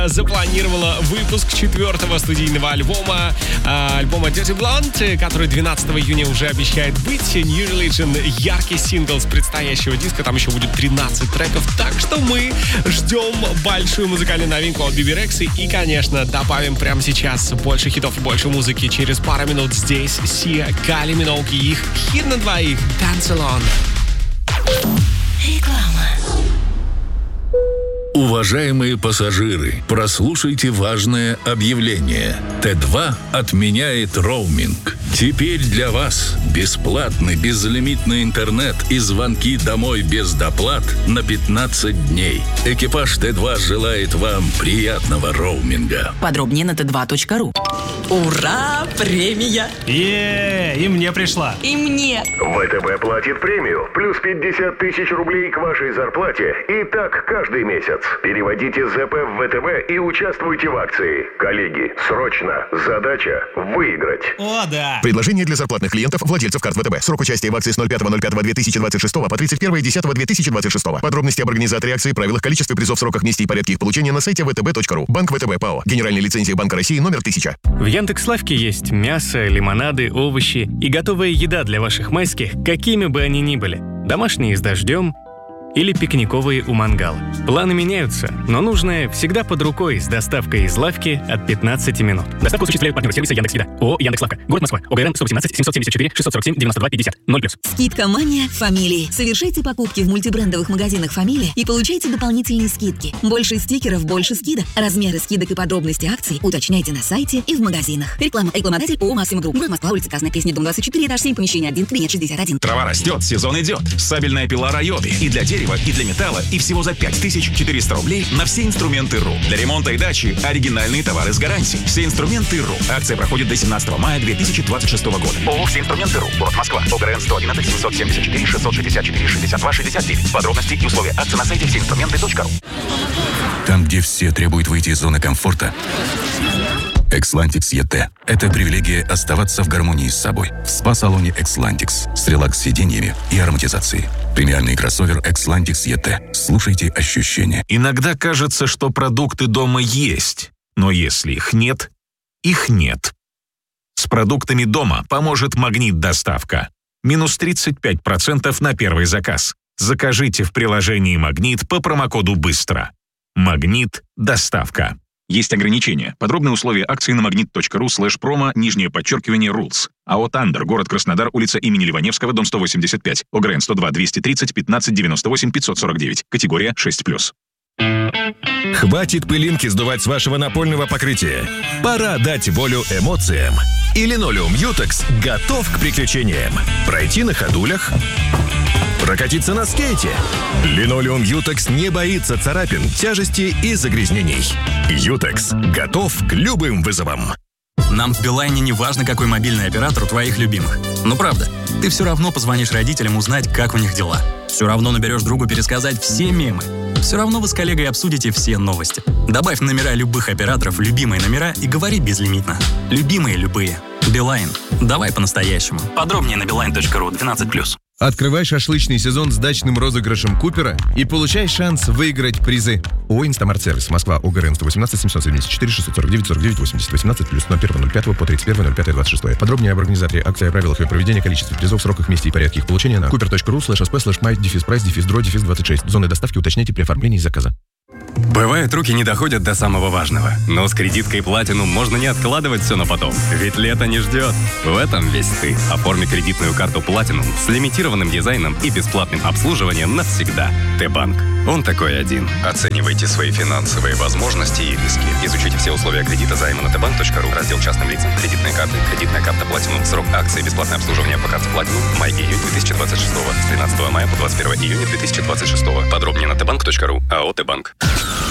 запланировала выпуск 4-го студийного альбома Dirty Blonde, который 12 июня уже обещает быть New Religion, яркий сингл с предстоящего диска. Там еще будет 13 треков, так что мы ждем большую музыкальную новинку от Bibi Rexa и, конечно, добавим прямо сейчас больше хитов и больше музыки. Через пару минут здесь Sia, Kylie Minogue и их хит на двоих Dance Alone. Реклама. Уважаемые пассажиры, прослушайте важное объявление. Т2 отменяет роуминг. Теперь для вас бесплатный безлимитный интернет и звонки домой без доплат на 15 дней. Экипаж Т2 желает вам приятного роуминга. Подробнее на t2.ru. Ура! Премия! И мне пришла. И мне! ВТБ платит премию. Плюс 50 тысяч рублей к вашей зарплате. И так каждый месяц. Переводите ЗП в ВТБ и участвуйте в акции. Коллеги, срочно. Задача – выиграть. О, да! Предложение для зарплатных клиентов, владельцев карт ВТБ. Срок участия в акции с 05.05.2026 по 31.10.2026. Подробности об организаторе акции, правилах, количестве призов, сроках, месте и порядке их получения на сайте vtb.ru. Банк ВТБ ПАО. Генеральная лицензия Банка России номер 1000. В Яндекс.Лавке есть мясо, лимонады, овощи и готовая еда для ваших майских, какими бы они ни были. Домашние с дождем или пикниковые у мангала. Планы меняются, но нужное всегда под рукой с доставкой из лавки от 15 минут. Доставку осуществляют партнеры сервиса Яндекс.Еда. ООО «Яндекс.Лавка». Город Москва. ОГРН 118 774 647 92 50. 0+. Скидка «Мания» Фамилии. Совершайте покупки в мультибрендовых магазинах «Фамилия» и получайте дополнительные скидки. Больше стикеров, больше скидок. Размеры скидок и подробности акций уточняйте на сайте и в магазинах. Реклама. Рекламодатель ООО «Максима Групп». Город Москва, улица Красной Пресни, дом 24, этаж 7, помещение 1, кабинет 61. Трава растет, сезон идет. Сабельная пила Райоби. И для дерева, и для металла, и всего за 5400 рублей на все инструменты РУ. Для ремонта и дачи оригинальные товары с гарантией. Все инструменты РУ. Акция проходит до 17 мая 2026 года. ООО «Все инструменты РУ». Город Москва. ОГРН 111 774 664 62 69. Подробности и условия акции на сайте всеинструменты.ру. Там, где все требуют выйти из зоны комфорта, Экслантикс ЕТ. Это привилегия оставаться в гармонии с собой. В спа-салоне Экслантикс с релакс-сиденьями и ароматизацией. Премиальный кроссовер Экслантикс ЕТ. Слушайте ощущения. Иногда кажется, что продукты дома есть, но если их нет, их нет. С продуктами дома поможет «Магнит-доставка». Минус 35% на первый заказ. Закажите в приложении «Магнит» по промокоду «Быстро». «Магнит-доставка». Есть ограничения. Подробные условия акции на magnet.ru/promo_rules. АО «Тандер», город Краснодар, улица имени Ливаневского, дом 185. ОГРН 102 230 15 98 549. Категория 6+. Хватит пылинки сдувать с вашего напольного покрытия. Пора дать волю эмоциям. И линолеум Ютекс готов к приключениям. Пройти на ходулях, прокатиться на скейте. Линолеум Ютекс не боится царапин, тяжести и загрязнений. Ютекс готов к любым вызовам. Нам в Билайне не важно, какой мобильный оператор у твоих любимых. Ну правда, ты все равно позвонишь родителям узнать, как у них дела. Все равно наберешь другу пересказать все мемы. Все равно вы с коллегой обсудите все новости. Добавь номера любых операторов в любимые номера и говори безлимитно. Любимые любые. Билайн. Давай по-настоящему. Подробнее на beeline.ru 12+. Открывай шашлычный сезон с дачным розыгрышем Купера и получай шанс выиграть призы. ООО «Инстамарт-сервис», Москва, ОГРН 118 774 649 49 80 18 плюс на 1.05 по 31.05.26. Подробнее об организаторе акции, о правилах ее проведения, количестве призов, сроках, месте и порядке их получения на cooper.ru/sp/my-price-draw-26. Зоны доставки уточняйте при оформлении заказа. Бывает, руки не доходят до самого важного. Но с кредиткой Platinum можно не откладывать все на потом. Ведь лето не ждет. В этом весь ты. Оформи кредитную карту Platinum с лимитированным дизайном и бесплатным обслуживанием навсегда. Т-банк. Он такой один. Оценивайте свои финансовые возможности и риски. Изучите все условия кредита займа на tbank.ru. Раздел частным лицам. Кредитные карты. Кредитная карта Platinum. Срок акции. Бесплатное обслуживание по карте Platinum. Май-июнь 2026. С 13 мая по 21 июня 2026. Подробнее на tbank.ru. АО «Т-банк».